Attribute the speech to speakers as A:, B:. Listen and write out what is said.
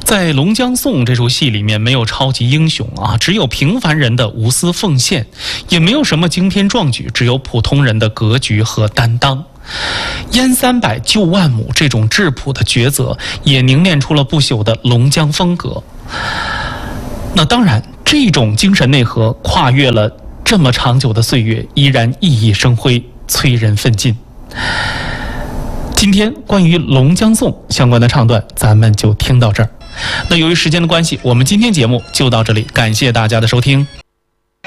A: 在《龙江颂》这出戏里面，没有超级英雄啊，只有平凡人的无私奉献，也没有什么惊天壮举，只有普通人的格局和担当。淹300救万亩这种质朴的抉择，也凝练出了不朽的龙江风格。那当然，这种精神内核跨越了这么长久的岁月，依然熠熠生辉，催人奋进。今天关于《龙江颂》相关的唱段，咱们就听到这儿。那由于时间的关系，我们今天节目就到这里，感谢大家的收听。